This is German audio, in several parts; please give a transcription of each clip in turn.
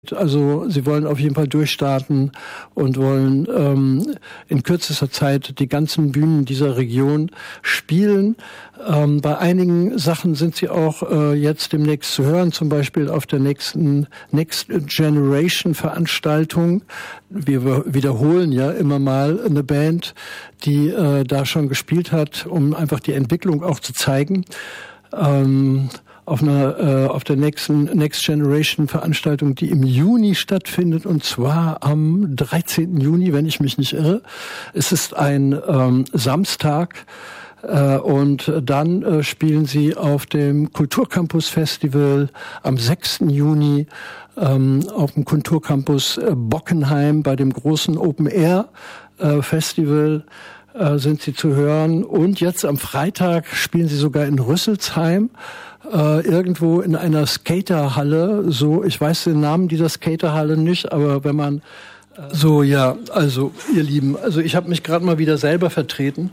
Also sie wollen auf jeden Fall durchstarten und wollen in kürzester Zeit die ganzen Bühnen dieser Region spielen. Bei einigen Sachen sind sie auch jetzt demnächst zu hören, zum Beispiel auf der nächsten Next Generation Veranstaltung. Wir wiederholen ja immer mal eine Band, die da schon gespielt hat, um einfach die Entwicklung auch zu zeigen. Auf der nächsten Next Generation Veranstaltung, die im Juni stattfindet, und zwar am 13. Juni, wenn ich mich nicht irre. Es ist ein Samstag, und dann spielen sie auf dem Kulturcampus Festival am 6. Juni auf dem Kulturcampus Bockenheim bei dem großen Open Air Festival sind sie zu hören. Und jetzt am Freitag spielen sie sogar in Rüsselsheim, irgendwo in einer Skaterhalle. So, ich weiß den Namen dieser Skaterhalle nicht, aber wenn man so, ja, also ihr Lieben, also ich habe mich gerade mal wieder selber vertreten,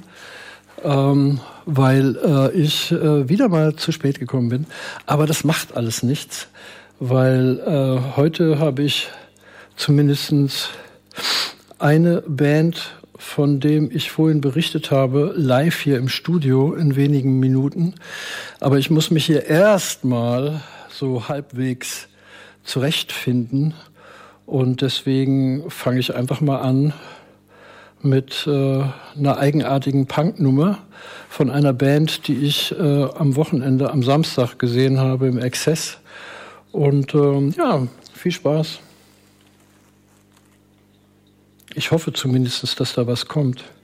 weil ich wieder mal zu spät gekommen bin. Aber das macht alles nichts, weil heute habe ich zumindest eine Band, von dem ich vorhin berichtet habe, live hier im Studio in wenigen Minuten. Aber ich muss mich hier erstmal so halbwegs zurechtfinden. Und deswegen fange ich einfach mal an mit einer eigenartigen Punknummer von einer Band, die ich am Wochenende, am Samstag gesehen habe im Exzess. Und ja, viel Spaß. Ich hoffe zumindest, dass da was kommt.